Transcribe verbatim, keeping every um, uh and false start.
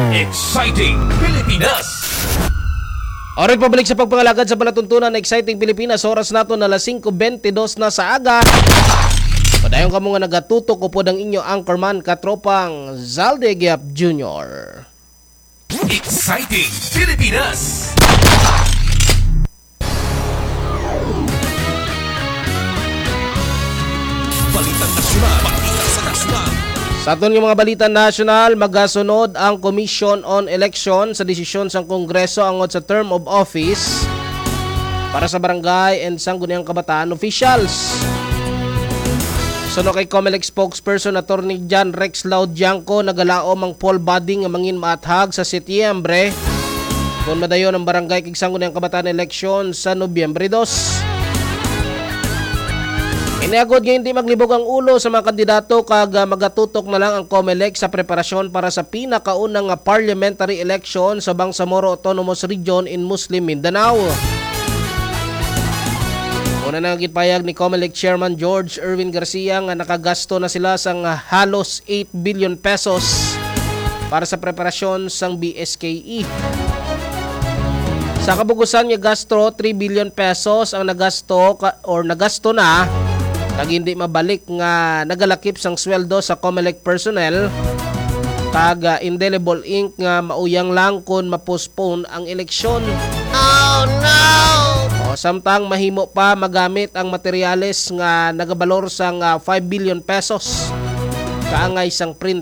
Exciting Pilipinas. Oray pabalik sa pagpangalagad sa palatuntunan na Exciting Pilipinas. Oras nato na alas singko twenty-dos na sa aga. Padayon ka mo nga nagatutok upod ang inyo anchorman katropang Zalde Giap Junior Exciting Pilipinas. Balitang nasyonal, balita sa nasyonal. Sa aton yung mga balita national, magasunod ang Commission on Election sa desisyon sa Kongreso angod sa term of office para sa barangay and sangguniang kabataan officials. Suno kay Comelec spokesperson Attorney John Rex Laudianco, nagalaom ang poll budding nga mangin maathag sa Setyembre kung madayon ang barangay kag sangguniang kabataan election sa Nobyembre two. Iniagod ngayon di maglibog ang ulo sa mga kandidato kag uh, magatutok na lang ang Comelec sa preparasyon para sa pinakaunang uh, parliamentary election sa Bangsamoro Autonomous Region in Muslim Mindanao. Una na gitpayag ni Comelec Chairman George Erwin Garcia nga nakagasto na sila sang uh, halos eight billion pesos para sa preparasyon sang B S K E. Sa kabugusan nga gasto, three billion pesos ang nagasto ka, or nagasto na kag hindi mabalik nga nagalakip sang sweldo sa Comelec personnel kag uh, indelible ink nga mauyang lang kun ma-postpone ang eleksyon. Oh no! O, samtang mahimo pa magamit ang materyales nga nagabalor sang uh, five billion pesos kaangay sang print